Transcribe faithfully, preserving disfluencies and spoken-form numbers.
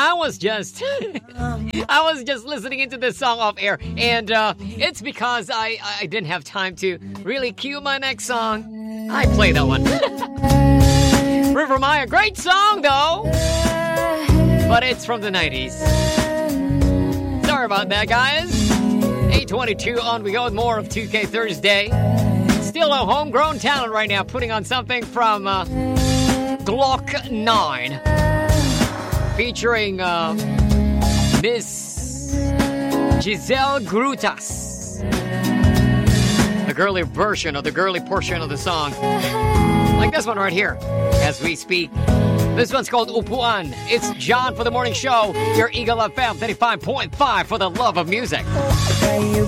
I was just, I was just listening into this song off air, and uh, it's because I, I didn't have time to really cue my next song. I play that one. River Maya, great song though, but it's from the nineties. Sorry about that, guys. eight twenty-two on we go with more of two K Thursday. Still a homegrown talent right now, putting on something from uh, Glock nine, featuring uh, Miss Giselle Grutas. The girly version of the girly portion of the song. Like this one right here, as we speak. This one's called Upuan. It's John for the morning show. Your Eagle F M thirty-five point five for the love of music.